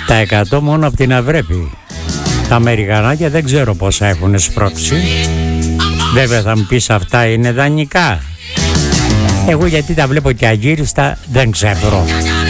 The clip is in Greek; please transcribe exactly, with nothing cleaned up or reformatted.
Τα εκατό μόνο από την Αυρέπη. Τα Αμερικανάκια δεν ξέρω πόσα έχουν σπρώξει. Βέβαια θα μου πεις αυτά είναι δανεικά. Εγώ γιατί τα βλέπω και αγύριστα δεν ξέρω.